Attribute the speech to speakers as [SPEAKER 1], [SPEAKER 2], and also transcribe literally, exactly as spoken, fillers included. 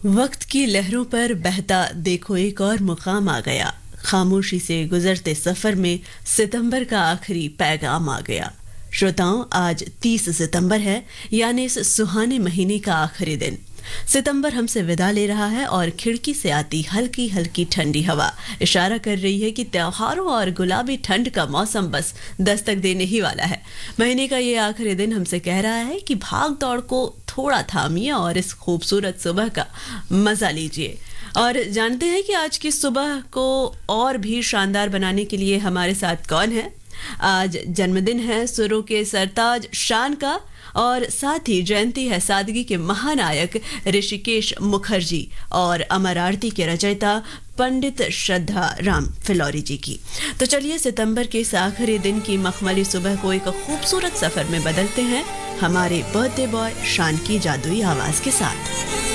[SPEAKER 1] वक्त की लहरों पर बहता देखो एक और मुकाम आ गया। खामोशी से गुजरते सफर में सितंबर का आखिरी पैगाम आ गया। श्रोताओं, आज तीस सितंबर है, यानी इस सुहाने महीने का आखिरी दिन। सितंबर हमसे विदा ले रहा है और खिड़की से आती हल्की हल्की ठंडी हवा इशारा कर रही है कि त्योहारों और गुलाबी ठंड का मौसम बस दस्तक देने ही वाला है। महीने का ये आखिरी दिन हमसे कह रहा है कि भाग दौड़ को थोड़ा थामिए और इस खूबसूरत सुबह का मजा लीजिए। और जानते हैं कि आज की सुबह को और भी शानदार बनाने के लिए हमारे साथ कौन है। आज जन्मदिन है सुरों के सरताज शान का, और साथ ही जयंती है सादगी के महानायक ऋषिकेश मुखर्जी और अमर आरती के रचयिता पंडित श्रद्धा राम फिलौरी जी की। तो चलिए सितंबर के इस आखिरी दिन की मखमली सुबह को एक खूबसूरत सफर में बदलते हैं हमारे बर्थडे बॉय शान की जादुई आवाज के साथ।